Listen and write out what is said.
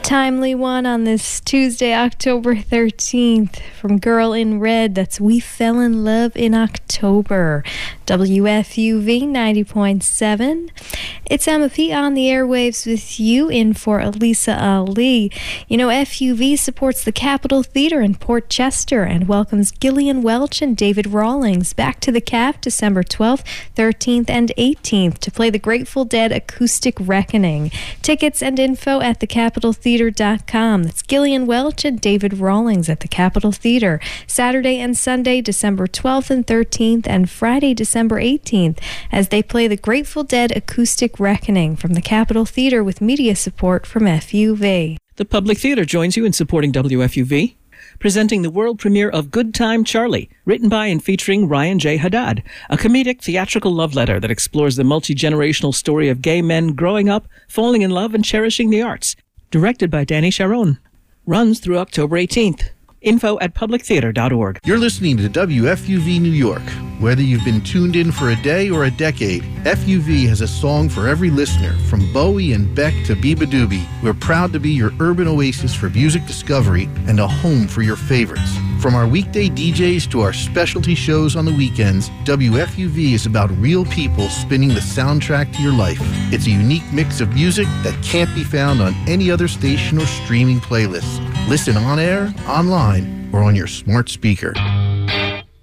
Timely one on this Tuesday, October 13th, from Girl in Red. That's We Fell in Love in October. WFUV 90.7. It's Emma P on the airwaves with you, in for Elisa Ali. You know, FUV supports the Capitol Theatre in Port Chester and welcomes Gillian Welch and David Rawlings back to the CAF December 12th, 13th, and 18th to play the Grateful Dead Acoustic Reckoning. Tickets and info at thecapitoltheatre.com. That's Gillian Welch and David Rawlings at the Capitol Theatre. Saturday and Sunday, December 12th and 13th, and Friday, December 18th, as they play the Grateful Dead Acoustic Reckoning from the Capitol Theatre with media support from FUV. The Public Theatre joins you in supporting WFUV, presenting the world premiere of Good Time Charlie, written by and featuring Ryan J. Haddad, a comedic theatrical love letter that explores the multi-generational story of gay men growing up, falling in love, and cherishing the arts. Directed by Danny Sharon. Runs through October 18th. Info at publictheatre.org. You're listening to WFUV New York. Whether you've been tuned in for a day or a decade, FUV has a song for every listener, from Bowie and Beck to Biba Doobie. We're proud to be your urban oasis for music discovery and a home for your favorites. From our weekday DJs to our specialty shows on the weekends, WFUV is about real people spinning the soundtrack to your life. It's a unique mix of music that can't be found on any other station or streaming playlist. Listen on air, online, or on your smart speaker.